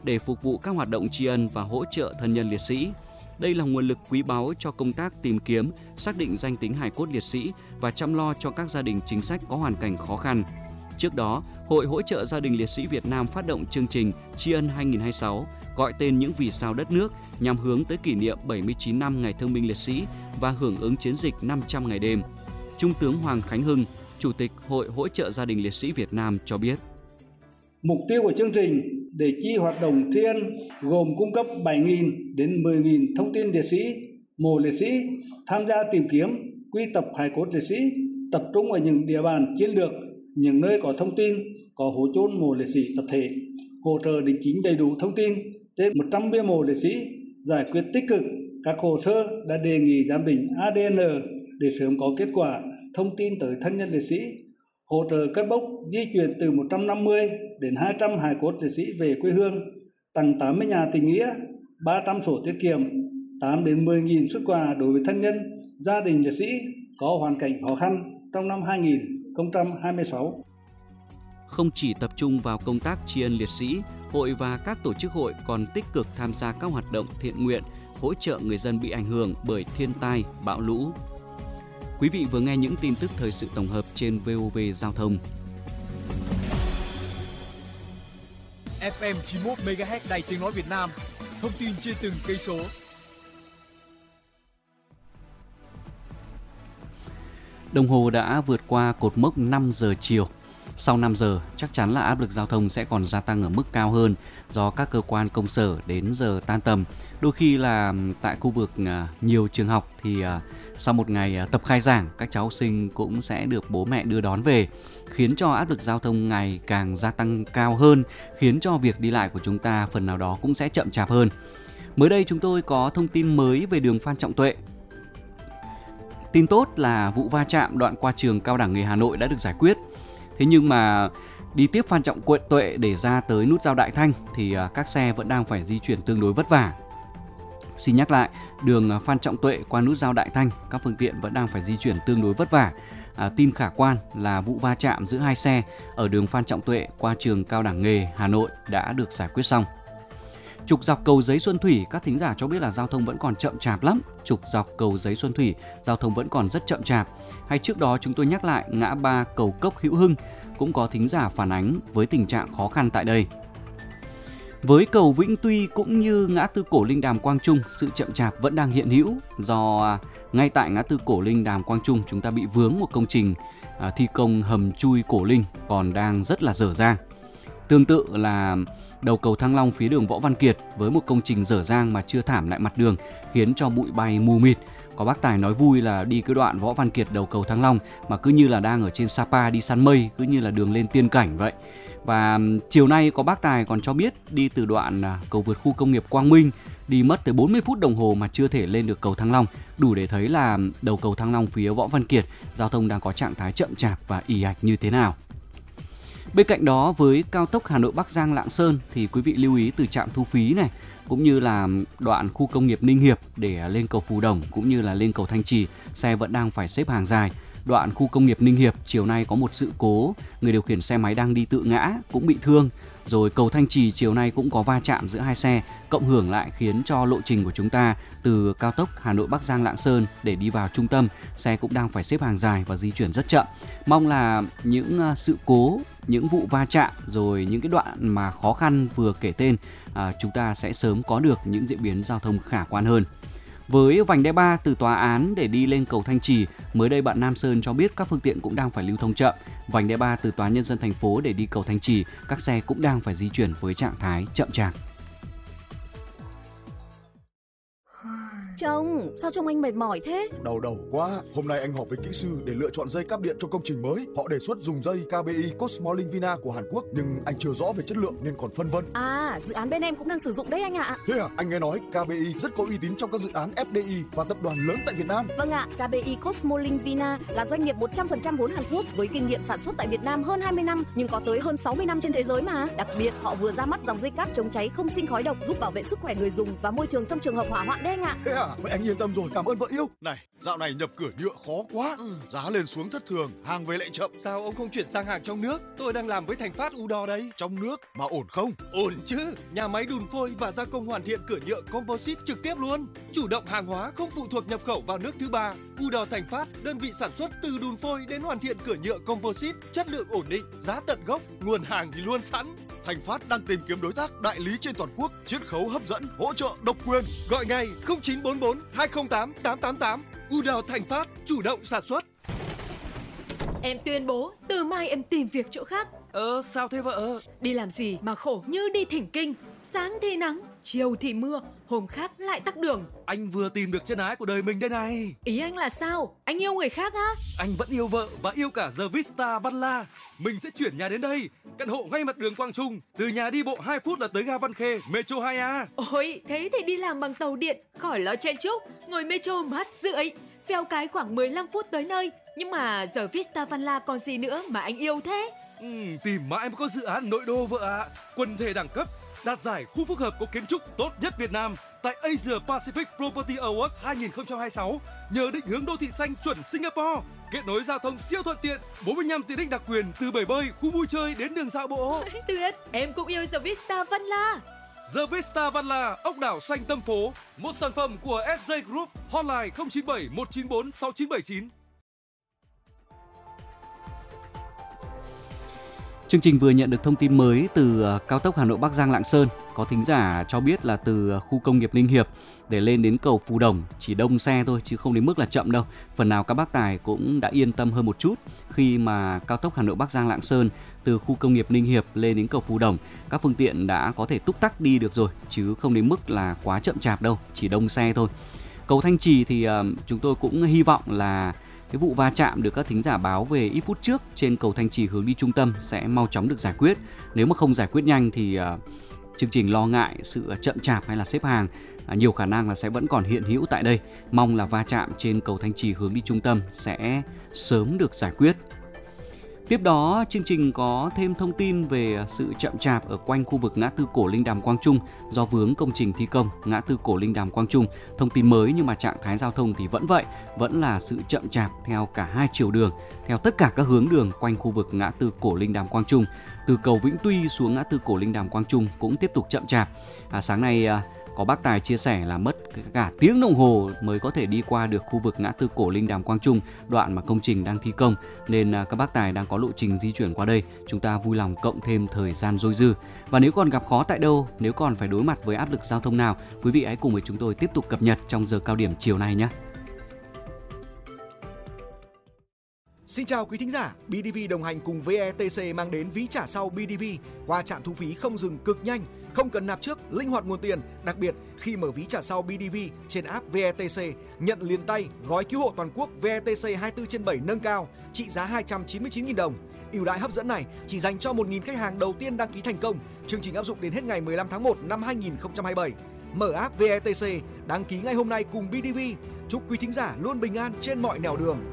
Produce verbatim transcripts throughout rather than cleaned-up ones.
để phục vụ các hoạt động tri ân và hỗ trợ thân nhân liệt sĩ. Đây là nguồn lực quý báu cho công tác tìm kiếm, xác định danh tính hài cốt liệt sĩ và chăm lo cho các gia đình chính sách có hoàn cảnh khó khăn. Trước đó, Hội Hỗ trợ Gia đình Liệt sĩ Việt Nam phát động chương trình Tri ân hai không hai sáu, gọi tên những vì sao đất nước nhằm hướng tới kỷ niệm bảy mươi chín năm Ngày Thương binh Liệt sĩ và hưởng ứng chiến dịch năm trăm ngày đêm. Trung tướng Hoàng Khánh Hưng, Chủ tịch Hội Hỗ trợ Gia đình Liệt sĩ Việt Nam cho biết. Mục tiêu của chương trình để chi hoạt động tri ân gồm cung cấp bảy nghìn đến mười nghìn thông tin liệt sĩ, mộ liệt sĩ, tham gia tìm kiếm, quy tập hài cốt liệt sĩ, tập trung ở những địa bàn chiến lược, những nơi có thông tin, có hố chôn mộ liệt sĩ tập thể, hỗ trợ đính chính đầy đủ thông tin trên một trăm bia mộ liệt sĩ, giải quyết tích cực các hồ sơ đã đề nghị giám định a đê en để sớm có kết quả thông tin tới thân nhân liệt sĩ, hỗ trợ cất bốc di chuyển từ một trăm năm mươi đến hai trăm hài cốt liệt sĩ về quê hương, tặng tám mươi nhà tình nghĩa, ba trăm sổ tiết kiệm, tám đến mười nghìn suất quà đối với thân nhân, gia đình liệt sĩ có hoàn cảnh khó khăn trong năm hai không hai sáu. Không chỉ tập trung vào công tác tri ân liệt sĩ, hội và các tổ chức hội còn tích cực tham gia các hoạt động thiện nguyện, hỗ trợ người dân bị ảnh hưởng bởi thiên tai, bão lũ. Quý vị vừa nghe những tin tức thời sự tổng hợp trên vê o vê Giao thông. ép em chín mươi mốt mê ga héc Đài Tiếng nói Việt Nam, thông tin trên từng cây số. Đồng hồ đã vượt qua cột mốc năm giờ chiều. Sau năm giờ, chắc chắn là áp lực giao thông sẽ còn gia tăng ở mức cao hơn do các cơ quan công sở đến giờ tan tầm. Đôi khi là tại khu vực nhiều trường học thì sau một ngày tập khai giảng, các cháu học sinh cũng sẽ được bố mẹ đưa đón về, khiến cho áp lực giao thông ngày càng gia tăng cao hơn, khiến cho việc đi lại của chúng ta phần nào đó cũng sẽ chậm chạp hơn. Mới đây chúng tôi có thông tin mới về đường Phan Trọng Tuệ. Tin tốt là vụ va chạm đoạn qua trường Cao đẳng nghề Hà Nội đã được giải quyết. Thế nhưng mà đi tiếp Phan Trọng Tuệ để ra tới nút giao Đại Thanh thì các xe vẫn đang phải di chuyển tương đối vất vả. Xin nhắc lại, đường Phan Trọng Tuệ qua nút giao Đại Thanh, các phương tiện vẫn đang phải di chuyển tương đối vất vả. À, tin khả quan là vụ va chạm giữa hai xe ở đường Phan Trọng Tuệ qua trường Cao đẳng nghề Hà Nội đã được giải quyết xong. Trục dọc cầu Giấy Xuân Thủy, các thính giả cho biết là giao thông vẫn còn chậm chạp lắm. Trục dọc cầu Giấy Xuân Thủy, giao thông vẫn còn rất chậm chạp. Hay trước đó chúng tôi nhắc lại ngã ba cầu Cốc Hữu Hưng cũng có thính giả phản ánh với tình trạng khó khăn tại đây. Với cầu Vĩnh Tuy cũng như ngã tư Cổ Linh Đàm Quang Trung, sự chậm chạp vẫn đang hiện hữu do ngay tại ngã tư Cổ Linh Đàm Quang Trung chúng ta bị vướng một công trình thi công hầm chui Cổ Linh còn đang rất là dở dang. Tương tự là đầu cầu Thăng Long phía đường Võ Văn Kiệt với một công trình dở dang mà chưa thảm lại mặt đường khiến cho bụi bay mù mịt. Có bác Tài nói vui là đi cái đoạn Võ Văn Kiệt đầu cầu Thăng Long mà cứ như là đang ở trên Sapa đi săn mây, cứ như là đường lên tiên cảnh vậy. Và chiều nay có bác Tài còn cho biết đi từ đoạn cầu vượt khu công nghiệp Quang Minh đi mất tới bốn mươi phút đồng hồ mà chưa thể lên được cầu Thăng Long. Đủ để thấy là đầu cầu Thăng Long phía Võ Văn Kiệt giao thông đang có trạng thái chậm chạp và ì ạch như thế nào. Bên cạnh đó, với cao tốc Hà Nội Bắc Giang Lạng Sơn thì quý vị lưu ý từ trạm thu phí này cũng như là đoạn khu công nghiệp Ninh Hiệp để lên cầu Phú Đồng cũng như là lên cầu Thanh Trì, xe vẫn đang phải xếp hàng dài. Đoạn khu công nghiệp Ninh Hiệp chiều nay có một sự cố, người điều khiển xe máy đang đi tự ngã cũng bị thương. Rồi cầu Thanh Trì chiều nay cũng có va chạm giữa hai xe, cộng hưởng lại khiến cho lộ trình của chúng ta từ cao tốc Hà Nội Bắc Giang Lạng Sơn để đi vào trung tâm, xe cũng đang phải xếp hàng dài và di chuyển rất chậm. Mong là những sự cố, những vụ va chạm rồi những cái đoạn mà khó khăn vừa kể tên à, chúng ta sẽ sớm có được những diễn biến giao thông khả quan hơn. Với vành đai ba từ tòa án để đi lên cầu Thanh Trì, mới đây bạn Nam Sơn cho biết các phương tiện cũng đang phải lưu thông chậm. Vành đai ba từ tòa nhân dân thành phố để đi cầu Thanh Trì, các xe cũng đang phải di chuyển với trạng thái chậm chạp. Chồng, sao trông anh mệt mỏi thế? Đau đầu quá. Hôm nay anh họp với kỹ sư để lựa chọn dây cáp điện cho công trình mới. Họ đề xuất dùng dây ca bê i Cosmolink Vina của Hàn Quốc, nhưng anh chưa rõ về chất lượng nên còn phân vân. À, dự án bên em cũng đang sử dụng đấy anh ạ. Thế à? Anh nghe nói ca bê i rất có uy tín trong các dự án ép đê i và tập đoàn lớn tại Việt Nam. Vâng ạ, ca bê i Cosmolink Vina là doanh nghiệp một trăm phần trăm vốn Hàn Quốc với kinh nghiệm sản xuất tại Việt Nam hơn hai mươi năm nhưng có tới hơn sáu mươi năm trên thế giới mà. Đặc biệt họ vừa ra mắt dòng dây cáp chống cháy không sinh khói độc giúp bảo vệ sức khỏe người dùng và môi trường trong trường hợp hỏa hoạn đấy anh ạ. Thế à? à? Vậy anh yên tâm rồi, cảm ơn vợ yêu. Này, dạo này nhập cửa nhựa khó quá, ừ. giá lên xuống thất thường, hàng về lại chậm. Sao ông không chuyển sang hàng trong nước? Tôi đang làm với Thành Phát Udor đây. Trong nước mà ổn không? Ổn chứ, nhà máy đun phôi và gia công hoàn thiện cửa nhựa composite trực tiếp luôn. Chủ động hàng hóa, không phụ thuộc nhập khẩu vào nước thứ ba. Udor Thành Phát, đơn vị sản xuất từ đun phôi đến hoàn thiện cửa nhựa composite, chất lượng ổn định, giá tận gốc, nguồn hàng thì luôn sẵn. Thành Phát đang tìm kiếm đối tác đại lý trên toàn quốc, chiết khấu hấp dẫn, hỗ trợ độc quyền. Gọi ngay không chín bốn bốn hai không tám tám tám tám. Udor Thành Phát, chủ động sản xuất. Em tuyên bố từ mai em tìm việc chỗ khác. Ờ sao thế vợ? Đi làm gì mà khổ như đi thỉnh kinh. Sáng thì nắng, chiều thì mưa, hôm khác lại tắc đường. Anh vừa tìm được chân ái của đời mình đây này. Ý anh là sao? Anh yêu người khác á? Anh vẫn yêu vợ và yêu cả The Vista Văn La. Mình sẽ chuyển nhà đến đây, căn hộ ngay mặt đường Quang Trung. Từ nhà đi bộ hai phút là tới ga Văn Khê, Metro hai A. Ôi, thế thì đi làm bằng tàu điện, khỏi lo chen chúc. Ngồi Metro mát rượi, phèo cái khoảng mười lăm phút tới nơi. Nhưng mà The Vista Văn La còn gì nữa mà anh yêu thế? Ừ, tìm mãi mới có dự án nội đô vợ ạ. À. Quần thể đẳng cấp, đạt giải khu phức hợp có kiến trúc tốt nhất Việt Nam tại Asia Pacific Property Awards hai không hai sáu. Nhờ định hướng đô thị xanh chuẩn Singapore, kết nối giao thông siêu thuận tiện, bốn mươi lăm tiện ích đặc quyền từ bể bơi, khu vui chơi đến đường dạo bộ. Tuyệt, em cũng yêu The Vista Văn La. The Vista Văn La, ốc đảo xanh tâm phố, một sản phẩm của ét gi Group. Hotline không chín bảy một chín bốn sáu chín bảy chín. Chương trình vừa nhận được thông tin mới từ cao tốc Hà Nội Bắc Giang Lạng Sơn. Có thính giả cho biết là từ khu công nghiệp Ninh Hiệp để lên đến cầu Phù Đồng chỉ đông xe thôi chứ không đến mức là chậm đâu. Phần nào các bác tài cũng đã yên tâm hơn một chút khi mà cao tốc Hà Nội Bắc Giang Lạng Sơn từ khu công nghiệp Ninh Hiệp lên đến cầu Phù Đồng, các phương tiện đã có thể túc tắc đi được rồi chứ không đến mức là quá chậm chạp đâu, chỉ đông xe thôi. Cầu Thanh Trì thì uh, chúng tôi cũng hy vọng là cái vụ va chạm được các thính giả báo về ít phút trước trên cầu Thanh Trì hướng đi trung tâm sẽ mau chóng được giải quyết. Nếu mà không giải quyết nhanh thì uh, chương trình lo ngại sự chậm chạp hay là xếp hàng uh, nhiều khả năng là sẽ vẫn còn hiện hữu tại đây. Mong là va chạm trên cầu Thanh Trì hướng đi trung tâm sẽ sớm được giải quyết. Tiếp đó, chương trình có thêm thông tin về sự chậm chạp ở quanh khu vực ngã tư Cổ Linh Đàm Quang Trung do vướng công trình thi công ngã tư Cổ Linh Đàm Quang Trung. Thông tin mới nhưng mà trạng thái giao thông thì vẫn vậy, vẫn là sự chậm chạp theo cả hai chiều đường, theo tất cả các hướng đường quanh khu vực ngã tư Cổ Linh Đàm Quang Trung. Từ cầu Vĩnh Tuy xuống ngã tư Cổ Linh Đàm Quang Trung cũng tiếp tục chậm chạp. À, sáng nay à, có bác tài chia sẻ là mất cả tiếng đồng hồ mới có thể đi qua được khu vực ngã tư Cổ Linh Đàm Quang Trung, đoạn mà công trình đang thi công, nên các bác tài đang có lộ trình di chuyển qua đây. Chúng ta vui lòng cộng thêm thời gian dôi dư. Và nếu còn gặp khó tại đâu, nếu còn phải đối mặt với áp lực giao thông nào, quý vị hãy cùng với chúng tôi tiếp tục cập nhật trong giờ cao điểm chiều nay nhé. Xin chào quý thính giả, bê đê vê đồng hành cùng vê e tê xê mang đến ví trả sau bê đê vê qua trạm thu phí không dừng cực nhanh, không cần nạp trước, linh hoạt nguồn tiền. Đặc biệt khi mở ví trả sau bê đê vê trên app vê e tê xê, nhận liền tay gói cứu hộ toàn quốc vê e tê xê hai mươi bốn trên bảy nâng cao trị giá hai trăm chín mươi chín nghìn đồng. Ưu đãi hấp dẫn này chỉ dành cho một nghìn khách hàng đầu tiên đăng ký thành công. Chương trình áp dụng đến hết ngày mười lăm tháng một năm hai nghìn không trăm hai mươi bảy. Mở app vê e tê xê, đăng ký ngay hôm nay cùng bê đê vê. Chúc quý thính giả luôn bình an trên mọi nẻo đường.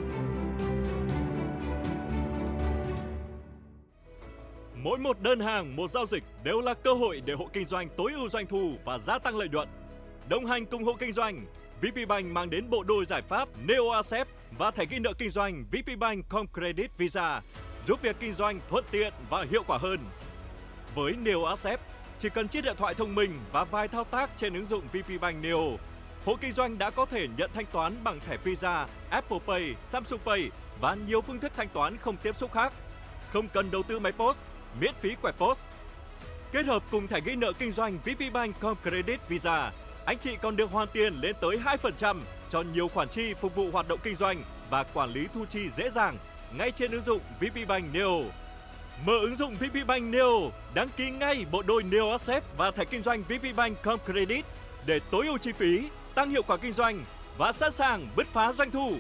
Mỗi một đơn hàng, một giao dịch đều là cơ hội để hộ kinh doanh tối ưu doanh thu và gia tăng lợi nhuận. Đồng hành cùng hộ kinh doanh, vê pê Bank mang đến bộ đôi giải pháp Neo Accept và thẻ ghi nợ kinh doanh vê pê Bank Com Credit Visa, giúp việc kinh doanh thuận tiện và hiệu quả hơn. Với Neo Accept, chỉ cần chiếc điện thoại thông minh và vài thao tác trên ứng dụng vê pê Bank Neo, hộ kinh doanh đã có thể nhận thanh toán bằng thẻ Visa, Apple Pay, Samsung Pay và nhiều phương thức thanh toán không tiếp xúc khác. Không cần đầu tư máy post, miễn phí quẹt post. Kết hợp cùng thẻ ghi nợ kinh doanh vê pê Bank Com Credit Visa, anh chị còn được hoàn tiền lên tới hai phần trăm cho nhiều khoản chi phục vụ hoạt động kinh doanh và quản lý thu chi dễ dàng ngay trên ứng dụng vê pê Bank Neo. Mở ứng dụng vê pê Bank Neo, đăng ký ngay bộ đôi Neo Accept và thẻ kinh doanh vê pê Bank Com Credit để tối ưu chi phí, tăng hiệu quả kinh doanh và sẵn sàng bứt phá doanh thu.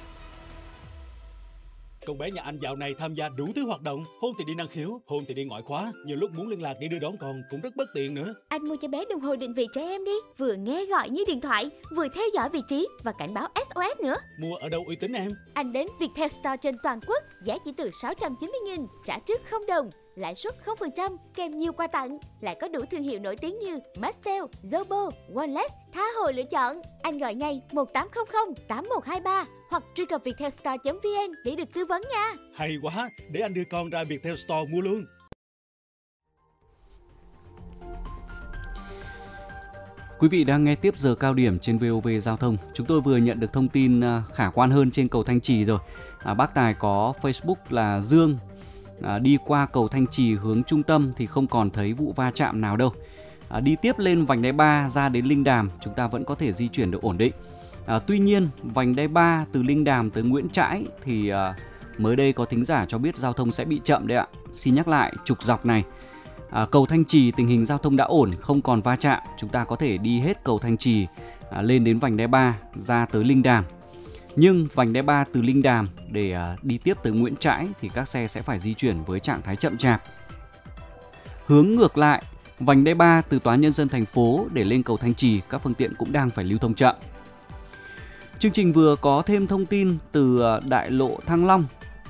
Con bé nhà anh dạo này tham gia đủ thứ hoạt động, hôm thì đi năng khiếu, hôm thì đi ngoại khóa, nhiều lúc muốn liên lạc đi đưa đón con cũng rất bất tiện nữa. Anh mua cho bé đồng hồ định vị trẻ em đi, vừa nghe gọi như điện thoại, vừa theo dõi vị trí và cảnh báo ét o ét nữa. Mua ở đâu uy tín em? Anh đến Viettel Store trên toàn quốc, giá chỉ từ sáu trăm chín mươi nghìn, trả trước không đồng. lãi suất không phần trăm kèm nhiều quà tặng. Lại có đủ thương hiệu nổi tiếng như Mastel, Zobo, Oneless, tha hồ lựa chọn. Anh gọi ngay một tám không không tám một hai ba hoặc truy cập viettelstore chấm vn để được tư vấn nha. Hay quá, để anh đưa con ra Viettel Store mua luôn. Quý vị đang nghe tiếp giờ cao điểm trên vê o vê Giao thông. Chúng tôi vừa nhận được thông tin khả quan hơn trên cầu Thanh Trì rồi. À, bác Tài có Facebook là Dương. À, đi qua cầu Thanh Trì hướng trung tâm thì không còn thấy vụ va chạm nào đâu. À, đi tiếp lên vành đai ba ra đến Linh Đàm chúng ta vẫn có thể di chuyển được ổn định. À, tuy nhiên vành đai ba từ Linh Đàm tới Nguyễn Trãi thì à, mới đây có thính giả cho biết giao thông sẽ bị chậm đấy ạ. Xin nhắc lại trục dọc này. À, cầu Thanh Trì tình hình giao thông đã ổn, không còn va chạm. Chúng ta có thể đi hết cầu Thanh Trì à, lên đến vành đai ba ra tới Linh Đàm. Nhưng vành đai ba từ Linh Đàm để à, đi tiếp tới Nguyễn Trãi thì các xe sẽ phải di chuyển với trạng thái chậm chạp. Hướng ngược lại, vành đai ba từ Tòa án Nhân dân thành phố để lên cầu Thanh Trì, các phương tiện cũng đang phải lưu thông chậm. Chương trình vừa có thêm thông tin từ đại lộ Thăng Long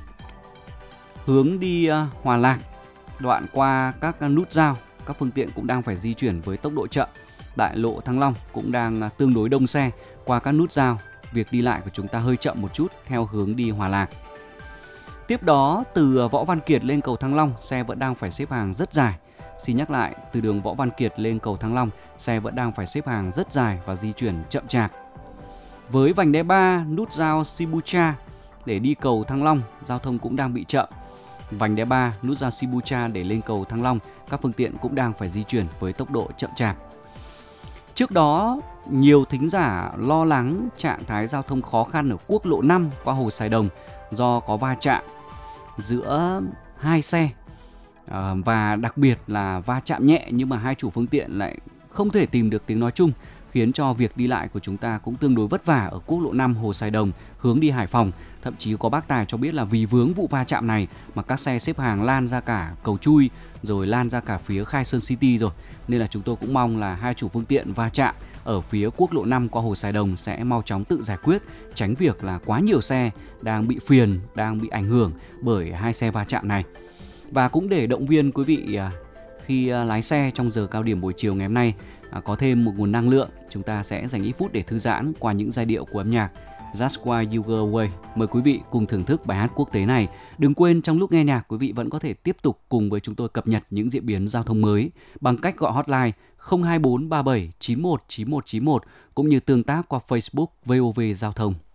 hướng đi à, Hòa Lạc, đoạn qua các nút giao, các phương tiện cũng đang phải di chuyển với tốc độ chậm. Đại lộ Thăng Long cũng đang tương đối đông xe qua các nút giao, việc đi lại của chúng ta hơi chậm một chút theo hướng đi Hòa Lạc. Tiếp đó, từ Võ Văn Kiệt lên cầu Thăng Long, xe vẫn đang phải xếp hàng rất dài. Xin nhắc lại, từ đường Võ Văn Kiệt lên cầu Thăng Long, xe vẫn đang phải xếp hàng rất dài và di chuyển chậm chạp. Với vành đai ba, nút giao Sibucha để đi cầu Thăng Long, giao thông cũng đang bị chậm. Vành đai ba, nút giao Sibucha để lên cầu Thăng Long, các phương tiện cũng đang phải di chuyển với tốc độ chậm chạp. Trước đó, nhiều thính giả lo lắng trạng thái giao thông khó khăn ở quốc lộ năm qua Hồ Sài Đồng do có va chạm giữa hai xe à, và đặc biệt là va chạm nhẹ nhưng mà hai chủ phương tiện lại không thể tìm được tiếng nói chung, khiến cho việc đi lại của chúng ta cũng tương đối vất vả ở quốc lộ năm Hồ Sài Đồng hướng đi Hải Phòng. Thậm chí có bác Tài cho biết là vì vướng vụ va chạm này mà các xe xếp hàng lan ra cả cầu Chui rồi lan ra cả phía Khai Sơn City rồi. Nên là chúng tôi cũng mong là hai chủ phương tiện va chạm ở phía quốc lộ năm qua Hồ Sài Đồng sẽ mau chóng tự giải quyết, tránh việc là quá nhiều xe đang bị phiền, đang bị ảnh hưởng bởi hai xe va chạm này. Và cũng để động viên quý vị khi lái xe trong giờ cao điểm buổi chiều ngày hôm nay có thêm một nguồn năng lượng, chúng ta sẽ dành ít phút để thư giãn qua những giai điệu của âm nhạc Just Why You Go Away. Mời quý vị cùng thưởng thức bài hát quốc tế này. Đừng quên trong lúc nghe nhạc, quý vị vẫn có thể tiếp tục cùng với chúng tôi cập nhật những diễn biến giao thông mới bằng cách gọi hotline không hai bốn ba bảy chín một chín một chín một cũng như tương tác qua Facebook vê o vê Giao thông.